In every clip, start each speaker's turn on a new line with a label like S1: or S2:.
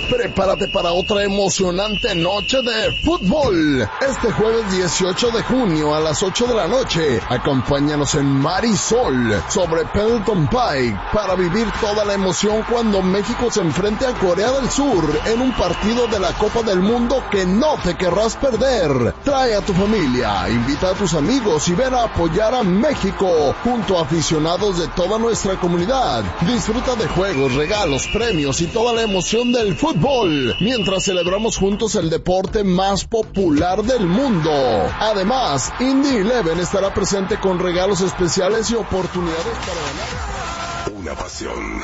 S1: prepárate para otra emocionante noche de fútbol. Este jueves 18 de junio a las 8 de la noche, acompáñanos en Marisol sobre Pendleton Pike para vivir toda la emoción cuando México se enfrente a Corea del Sur en un partido de la Copa del Mundo que no te querrás perder. Trae a tu familia, invita a tus amigos y ven a apoyar a México junto a aficionados de toda nuestra comunidad. Disfruta de juegos, regalos, premios y toda la emoción del fútbol mientras celebramos juntos el deporte más popular del mundo. Además, Indy 11 estará presente con regalos especiales y oportunidades para ganar.
S2: Una pasión.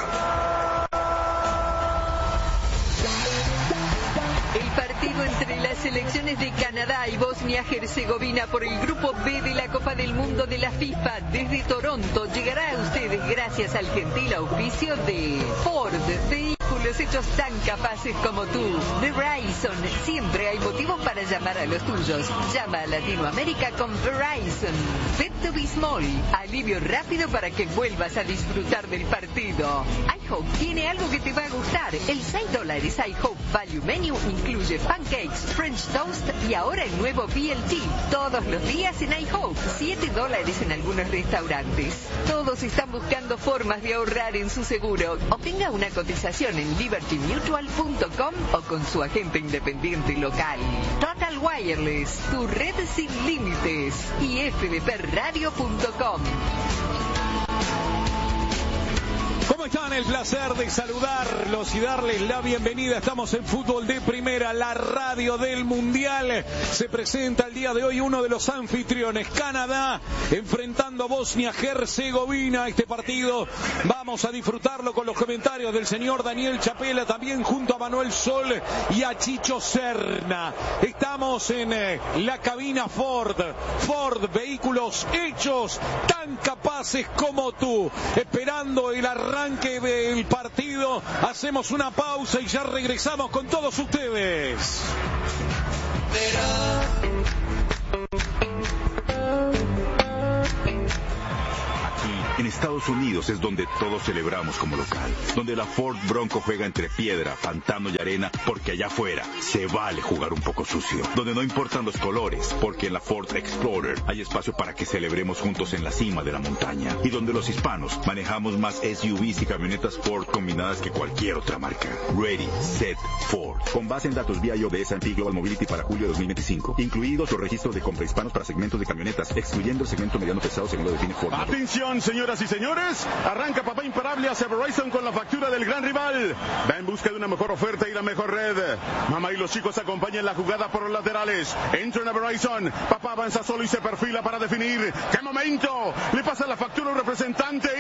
S3: Entre las selecciones de Canadá y Bosnia-Herzegovina por el Grupo B de la Copa del Mundo de la FIFA desde Toronto llegará a ustedes gracias al gentil auspicio de Ford, vehículos hechos tan capaces como tú. Verizon, siempre hay motivos para llamar a los tuyos. Llama a Latinoamérica con Verizon. Pepto Bismol, alivio rápido para que vuelvas a disfrutar del partido. iHope tiene algo que te va a gustar. El $6 iHope Value Menu incluye pancakes, French toast y ahora el nuevo BLT. Todos los días en iHope. $7 en algunos restaurantes. Todos están buscando formas de ahorrar en su seguro. Obtenga una cotización en libertymutual.com o con su agente independiente local. Total Wireless, tu red sin límites. Y fdpradio.com.
S4: ¿Cómo están? El placer de saludarlos y darles la bienvenida. Estamos en Fútbol de Primera, la radio del Mundial. Se presenta el día de hoy uno de los anfitriones, Canadá, enfrentando a Bosnia-Herzegovina. Este partido vamos a disfrutarlo con los comentarios del señor Daniel Chapela, también junto a Manuel Sol y a Chicho Serna. Estamos en la cabina Ford. Ford, vehículos hechos tan capaces como tú. Esperando el arranque del partido, hacemos una pausa y ya regresamos con todos ustedes.
S5: En Estados Unidos es donde todos celebramos como local, donde la Ford Bronco juega entre piedra, pantano y arena, porque allá afuera se vale jugar un poco sucio, donde no importan los colores, porque en la Ford Explorer hay espacio para que celebremos juntos en la cima de la montaña, y donde los hispanos manejamos más SUVs y camionetas Ford combinadas que cualquier otra marca. Ready, Set, Ford. Con base en datos BIO de S&P Global Mobility para julio de 2025, incluidos los registros de compra hispanos para segmentos de camionetas, excluyendo el segmento mediano pesado según lo define Ford.
S6: Atención, señoras y señores, arranca papá imparable hacia Verizon con la factura del gran rival. Va en busca de una mejor oferta y la mejor red. Mamá y los chicos acompañan la jugada por los laterales. Entran a Verizon. Papá avanza solo y se perfila para definir. ¡Qué momento! Le pasa la factura a un representante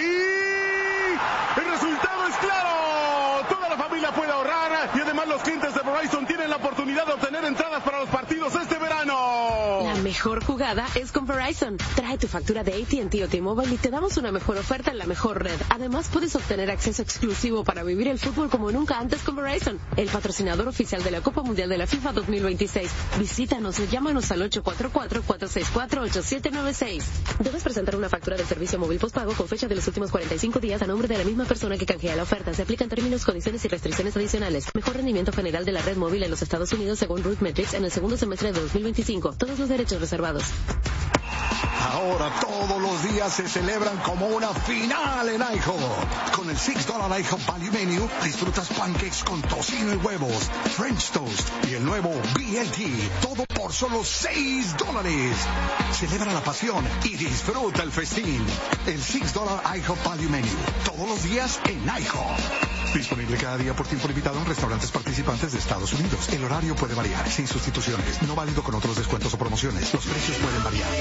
S6: y... ¡el resultado es claro! Toda la familia puede ahorrar y además los clientes de Verizon tienen la oportunidad de obtener entradas para los partidos este verano.
S7: La mejor jugada es con Verizon. Trae tu factura de AT&T o T-Mobile y te damos una mejor oferta en la mejor red. Además, puedes obtener acceso exclusivo para vivir el fútbol como nunca antes con Verizon, el patrocinador oficial de la Copa Mundial de la FIFA 2026. Visítanos o llámanos al 844-464-8796. Debes presentar una factura del servicio móvil postpago con fecha de los últimos 45 días a nombre de la misma persona que canjea la oferta. Se aplican términos, condiciones y restricciones adicionales. Mejor rendimiento general de la red móvil en los Estados Unidos según Root Metrics en el segundo semestre de 2025. Todos los derechos reservados.
S8: Ahora todos los días se celebran como una final en IHOP. Con el $6 IHOP Value Menu disfrutas pancakes con tocino y huevos, French toast y el nuevo BLT. Todo por solo $6. Celebra la pasión y disfruta el festín. El $6 IHOP Value Menu. Todos los días en IHOP. Disponible cada día por tiempo limitado en restaurantes participantes de Estados Unidos. El horario puede variar, sin sustituciones. No válido con otros descuentos o promociones. Los precios pueden variar.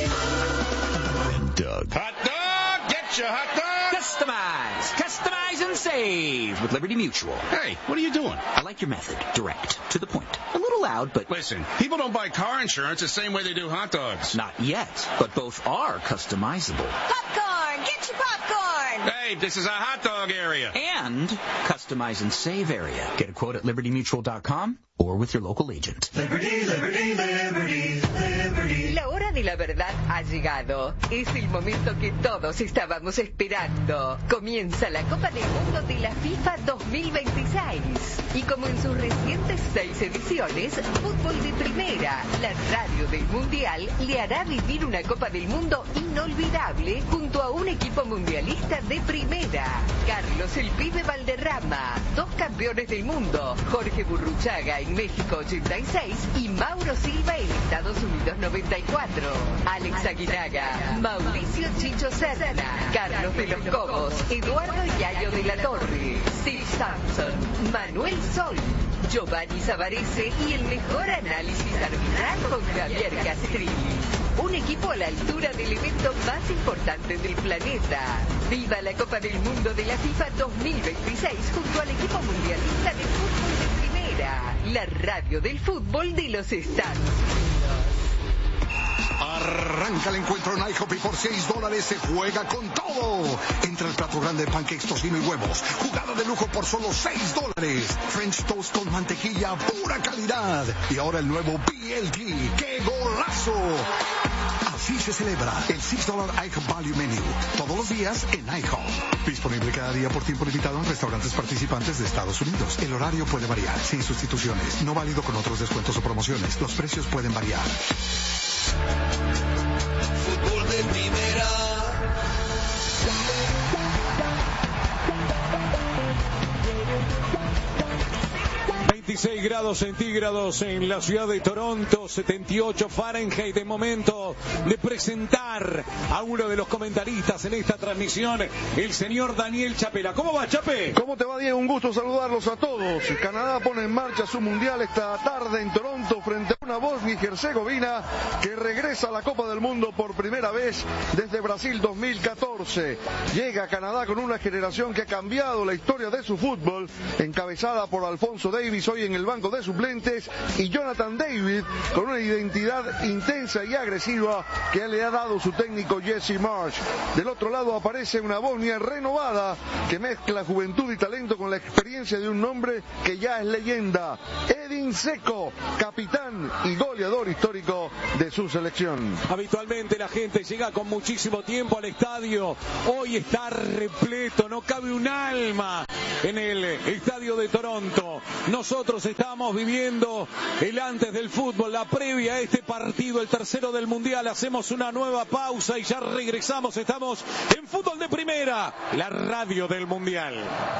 S9: Hot dog! Get your hot dog! Customize! Customize and save with Liberty Mutual.
S10: Hey, what are you doing?
S9: I like your method. Direct. To the point. A little loud, but...
S10: Listen, people don't buy car insurance the same way they do hot dogs.
S9: Not yet, but both are customizable.
S11: Popcorn! Get your popcorn!
S10: Hey, this is a hot dog area.
S9: And customize and save area. Get a quote at libertymutual.com or with your local agent.
S3: Liberty, liberty, liberty, liberty. La hora de la verdad ha llegado. Es el momento que todos estábamos esperando. Comienza la Copa del Mundo de la FIFA 2026. Y como en sus recientes 6 ediciones, Fútbol de Primera, la radio del Mundial, le hará vivir una Copa del Mundo inolvidable junto a un equipo mundialista de primera. Carlos el Pibe Valderrama, 2 campeones del mundo, Jorge Burruchaga en México 86 y Mauro Silva en Estados Unidos 94. Alex Aguinaga, Mauricio Chicho Serna, Carlos de los Cobos, Eduardo Yayo de la Torre, Steve Sampson, Manuel Sol, Giovanni Savarese y el mejor análisis arbitral con Javier Castrilli. Un equipo a la altura del evento más importante del planeta. ¡Viva la Copa del Mundo de la FIFA 2026 junto al equipo mundialista de fútbol de primera! La radio del fútbol de los Estados Unidos.
S8: Arranca el encuentro en IHOP y por $6 se juega con todo. Entra el plato grande de pancakes, tocino y huevos. Jugada de lujo por solo $6. French toast con mantequilla, pura calidad. Y ahora el nuevo BLT. ¡Qué golazo! Así se celebra el $6 IHOP Value Menu. Todos los días en IHOP. Disponible cada día por tiempo limitado en restaurantes participantes de Estados Unidos. El horario puede variar, sin sustituciones. No válido con otros descuentos o promociones. Los precios pueden variar.
S2: Fútbol de primera.
S4: 26 grados centígrados en la ciudad de Toronto, 78 Fahrenheit. De momento de presentar a uno de los comentaristas en esta transmisión, el señor Daniel Chapela. ¿Cómo va, Chape?
S12: ¿Cómo te va, Diego? Un gusto saludarlos a todos. Canadá pone en marcha su mundial esta tarde en Toronto frente a una Bosnia y Herzegovina que regresa a la Copa del Mundo por primera vez desde Brasil 2014. Llega a Canadá con una generación que ha cambiado la historia de su fútbol, encabezada por Alfonso Davies, hoy en el banco de suplentes, y Jonathan David, con una identidad intensa y agresiva que le ha dado su técnico Jesse Marsch. Del otro lado aparece una Bosnia renovada que mezcla juventud y talento con la experiencia de un hombre que ya es leyenda, Edin Dzeko, capitán y goleador histórico de su selección.
S4: Habitualmente la gente llega con muchísimo tiempo al estadio. Hoy está repleto, no cabe un alma en el estadio de Toronto. Nosotros estamos viviendo el antes del fútbol, la previa a este partido, el tercero del Mundial. Hacemos una nueva pausa y ya regresamos. Estamos en Fútbol de Primera, la radio del Mundial.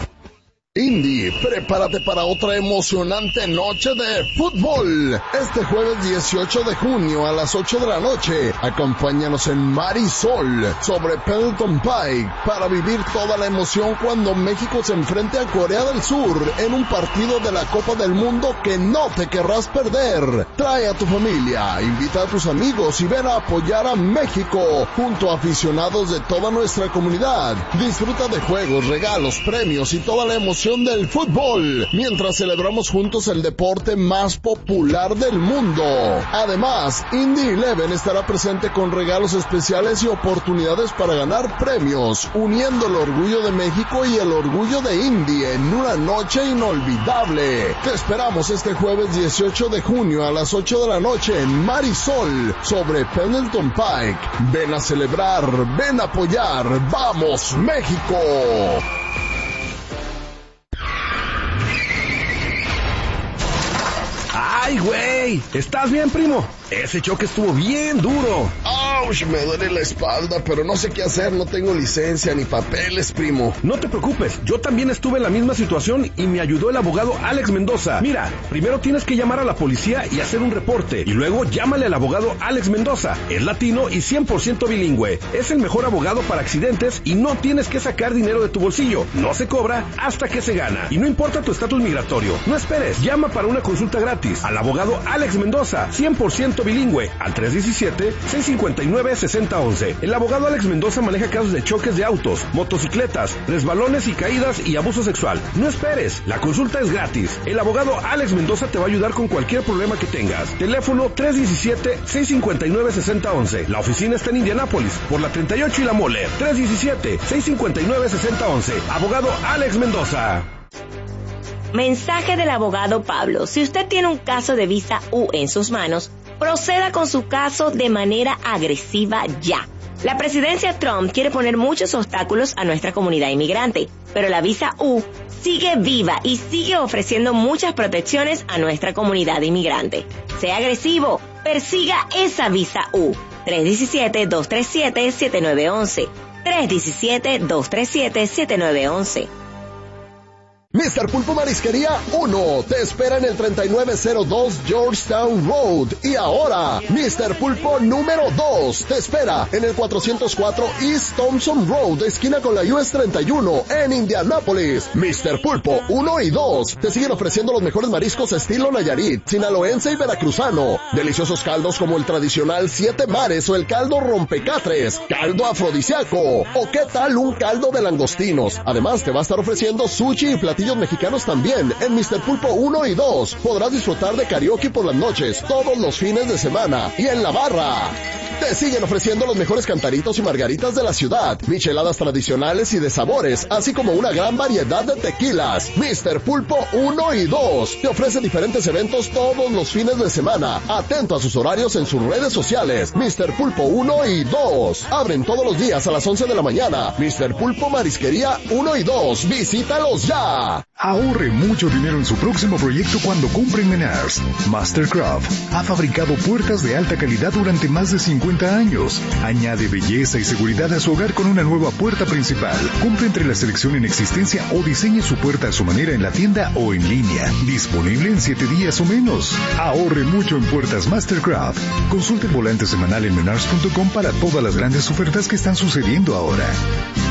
S1: Indy, prepárate para otra emocionante noche de fútbol. Este jueves 18 de junio a las 8 de la noche, acompáñanos en Marisol sobre Pendleton Pike para vivir toda la emoción cuando México se enfrente a Corea del Sur en un partido de la Copa del Mundo que no te querrás perder. Trae a tu familia, invita a tus amigos y ven a apoyar a México junto a aficionados de toda nuestra comunidad. Disfruta de juegos, regalos, premios y toda la emoción del fútbol, mientras celebramos juntos el deporte más popular del mundo. Además, Indy 11 estará presente con regalos especiales y oportunidades para ganar premios, uniendo el orgullo de México y el orgullo de Indy en una noche inolvidable. Te esperamos este jueves 18 de junio a las 8 de la noche en Marisol sobre Pendleton Pike. Ven a celebrar, ven a apoyar. ¡Vamos, México!
S13: ¡Ay, güey! ¿Estás bien, primo? Ese choque estuvo bien duro.
S1: ¡Auch! Me duele la espalda, pero no sé qué hacer. No tengo licencia ni papeles, primo.
S13: No te preocupes. Yo también estuve en la misma situación y me ayudó el abogado Alex Mendoza. Mira, primero tienes que llamar a la policía y hacer un reporte. Y luego llámale al abogado Alex Mendoza. Es latino y 100% bilingüe. Es el mejor abogado para accidentes y no tienes que sacar dinero de tu bolsillo. No se cobra hasta que se gana. Y no importa tu estatus migratorio. No esperes. Llama para una consulta gratis al abogado Alex Mendoza, 100% bilingüe, al 317-659-6011. El abogado Alex Mendoza maneja casos de choques de autos, motocicletas, resbalones y caídas y abuso sexual. No esperes, la consulta es gratis. El abogado Alex Mendoza te va a ayudar con cualquier problema que tengas. Teléfono 317-659-6011. La oficina está en Indianápolis, por la 38 y la Mole. 317-659-6011. Abogado Alex Mendoza.
S14: Mensaje del abogado Pablo. Si usted tiene un caso de visa U en sus manos, proceda con su caso de manera agresiva ya. La presidencia Trump quiere poner muchos obstáculos a nuestra comunidad inmigrante, pero la visa U sigue viva y sigue ofreciendo muchas protecciones a nuestra comunidad inmigrante. Sea agresivo, persiga esa visa U. 317-237-7911. 317-237-7911.
S1: Mr. Pulpo Marisquería 1 te espera en el 3902 Georgetown Road. Y ahora, Mr. Pulpo número 2 te espera en el 404 East Thompson Road, esquina con la US 31 en Indianápolis. Mr. Pulpo 1 y 2 te siguen ofreciendo los mejores mariscos estilo Nayarit, sinaloense y veracruzano. Deliciosos caldos como el tradicional 7 mares o el caldo rompecatres, caldo afrodisíaco o qué tal un caldo de langostinos. Además te va a estar ofreciendo sushi y platillos mexicanos también en Mr. Pulpo 1 y 2. Podrás disfrutar de karaoke por las noches, todos los fines de semana y en la barra. Te siguen ofreciendo los mejores cantaritos y margaritas de la ciudad, micheladas tradicionales y de sabores, así como una gran variedad de tequilas. Mr. Pulpo 1 y 2 te ofrece diferentes eventos todos los fines de semana. Atento a sus horarios en sus redes sociales. Mr. Pulpo 1 y 2 abren todos los días a las 11 de la mañana. Mr. Pulpo Marisquería 1 y 2. Visítalos ya.
S15: Ahorre mucho dinero en su próximo proyecto cuando compre en Menards. Mastercraft ha fabricado puertas de alta calidad durante más de 50 años. Añade belleza y seguridad a su hogar con una nueva puerta principal. Compre entre la selección en existencia o diseñe su puerta a su manera en la tienda o en línea. Disponible en 7 días o menos. Ahorre mucho en puertas Mastercraft. Consulte el volante semanal en menards.com para todas las grandes ofertas que están sucediendo ahora.